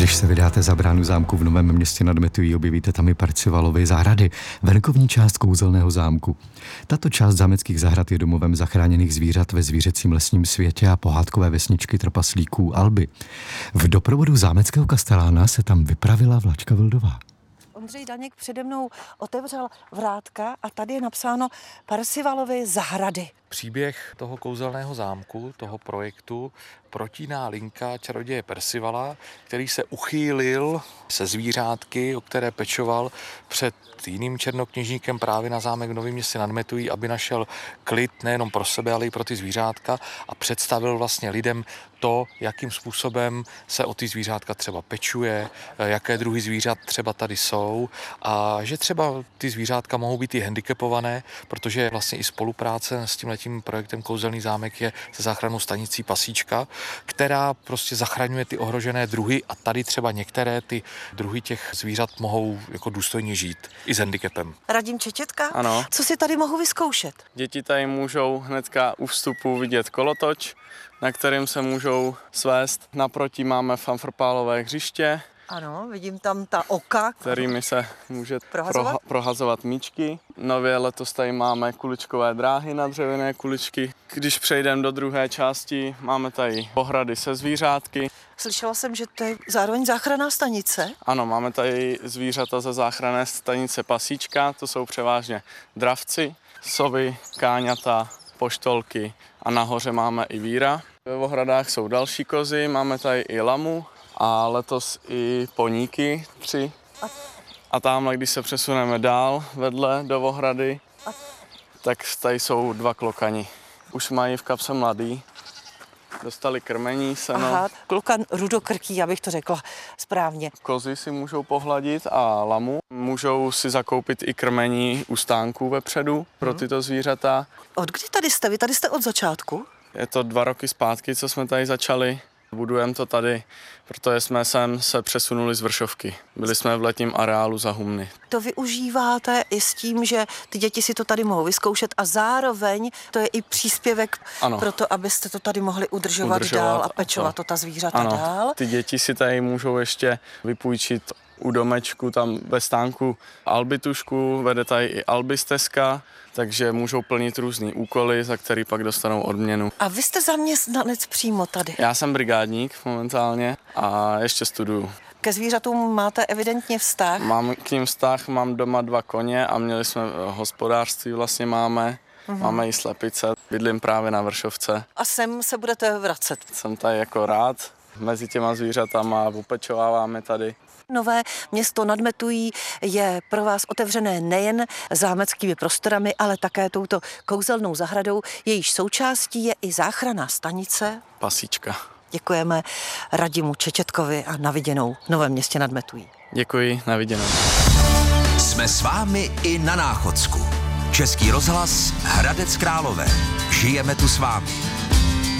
Když se vydáte za bránu zámku v Novém Městě nad Metují, objevíte tam i Parcivalovy zahrady, venkovní část kouzelného zámku. Tato část zámeckých zahrad je domovem zachráněných zvířat ve zvířecím lesním světě a pohádkové vesničky trpaslíků Alby. V doprovodu zámeckého kastelána se tam vypravila Vlačka Vildová. Ondřej Daněk přede mnou otevřel vrátka a tady je napsáno Parcivalovy zahrady. Příběh toho kouzelného zámku, toho projektu, protíná linka čaroděje Percivala, který se uchýlil se zvířátky, o které pečoval před jiným černokněžníkem právě na zámek v Novém Městě nad Metují, aby našel klid nejenom pro sebe, ale i pro ty zvířátka a představil vlastně lidem to, jakým způsobem se o ty zvířátka třeba pečuje, jaké druhy zvířat třeba tady jsou a že třeba ty zvířátka mohou být i handicapované, protože vlastně i spolupráce s tímhletím projektem Kouzelný zámek je se záchrannou stanicí Pasíčka, která prostě zachraňuje ty ohrožené druhy a tady třeba některé ty druhy těch zvířat mohou jako důstojně žít i s handicapem. Radim Čečetka? Ano. Co si tady mohu vyzkoušet? Děti tady můžou hnedka u vstupu vidět kolotoč, na kterým se můžou svést. Naproti máme fanfrpálové hřiště. Ano, vidím tam ta oka. Kterými se může Prohazovat? míčky. Nově letos tady máme kuličkové dráhy na dřevěné kuličky. Když přejdeme do druhé části, máme tady ohrady se zvířátky. Slyšela jsem, že to je zároveň záchranná stanice. Ano, máme tady zvířata ze záchranné stanice Pasíčka, to jsou převážně dravci, sovy, káňata, poštolky a nahoře máme i víra. Ve ohradách jsou další kozy, máme tady i lamu a letos i poníky 3. A tamhle, když se přesuneme dál vedle do ohrady, tak tady jsou 2 klokani. Už mají v kapse mladý, dostali krmení, seno. Aha, klokan rudokrký, abych to řekla správně. Kozy si můžou pohladit a lamu. Můžou si zakoupit i krmení u stánků vepředu pro tyto zvířata. Od kdy tady jste? Vy tady jste od začátku? Je to 2 roky zpátky, co jsme tady začali. Budujeme to tady, protože jsme sem se přesunuli z Vršovky. Byli jsme v letním areálu za Humny. To využíváte i s tím, že ty děti si to tady mohou vyzkoušet a zároveň to je i příspěvek pro to, abyste to tady mohli udržovat dál a pečovat to ta zvířata dál. Ty děti si tady můžou ještě vypůjčit u domečku, tam ve stánku albitušku, vede tady i albistezka, takže můžou plnit různý úkoly, za který pak dostanou odměnu. A vy jste zaměstnanec přímo tady? Já jsem brigádník momentálně a ještě studuju. Ke zvířatům máte evidentně vztah? Mám k ním vztah, mám doma 2 koně a měli jsme hospodářství, vlastně máme. Máme i slepice, bydlím právě na Vršovce. A sem se budete vracet? Jsem tady jako rád, mezi těma zvířatama, upečováváme tady. Nové Město nad Metují je pro vás otevřené nejen zámeckými prostorami, ale také touto kouzelnou zahradou. Jejíž součástí je i záchranná stanice Pasíčka. Děkujeme Radimu Čečetkovi a na viděnou v Novém Městě nad Metují. Děkuji, na viděnou. Jsme s vámi i na Náchodsku. Český rozhlas Hradec Králové. Žijeme tu s vámi.